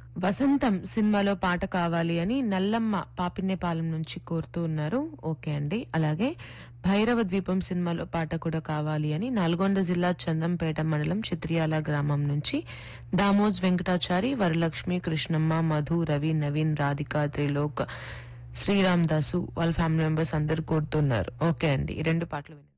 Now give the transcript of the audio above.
వసంతం సినిమాలో పాట కావాలి అని నల్లమ్మ పాపిన్నేపాలెం నుంచి కోరుతూ ఉన్నారు. ఓకే అండి. అలాగే భైరవ ద్వీపం సినిమాలో పాట కూడా కావాలి అని నల్గొండ జిల్లా చందంపేట మండలం చిత్రియాల గ్రామం నుంచి దామోజ్ వెంకటాచారి, వరలక్ష్మి, కృష్ణమ్మ, మధు, రవి, నవీన్, రాధిక, త్రిలోక్, శ్రీరామ్ దాసు వాళ్ళ ఫ్యామిలీ మెంబర్స్ అందరు కోరుతున్నారు. ఓకే అండి. ఈ రెండు పాటలు